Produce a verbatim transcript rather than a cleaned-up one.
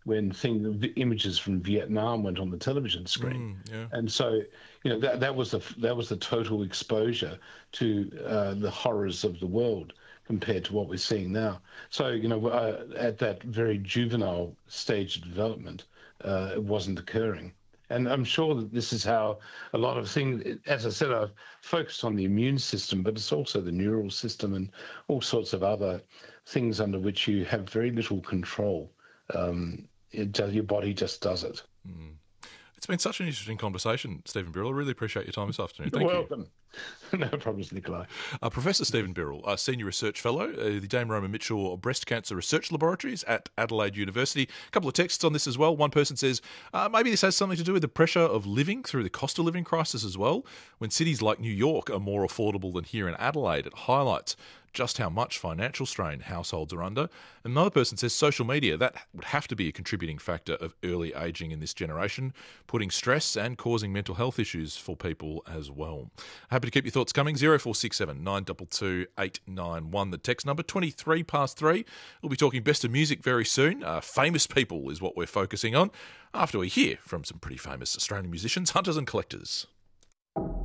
when thing, the images from Vietnam went on the television screen. Mm, yeah. And so, you know, that that was the that was the total exposure to uh, the horrors of the world compared to what we're seeing now. So, you know, uh, at that very juvenile stage of development, uh, it wasn't occurring. And I'm sure that this is how a lot of things, as I said, I've focused on the immune system, but it's also the neural system and all sorts of other things under which you have very little control. Um, it, your body just does it. Mm. It's been such an interesting conversation, Stephen Birrell. I really appreciate your time this afternoon. You're Thank you. welcome. No problems, Nikolai. Uh, Professor Stephen Birrell, uh, Senior Research Fellow, uh, the Dame Roma Mitchell Breast Cancer Research Laboratories at Adelaide University. A couple of texts on this as well. One person says, uh, maybe this has something to do with the pressure of living through the cost of living crisis as well. When cities like New York are more affordable than here in Adelaide, it highlights just how much financial strain households are under. And another person says social media, that would have to be a contributing factor of early ageing in this generation, putting stress and causing mental health issues for people as well. Happy to keep your thoughts coming. zero four six seven nine two two eight nine one, the text number, twenty-three past three. We'll be talking best of music very soon. Uh, famous people is what we're focusing on after we hear from some pretty famous Australian musicians, Hunters and Collectors.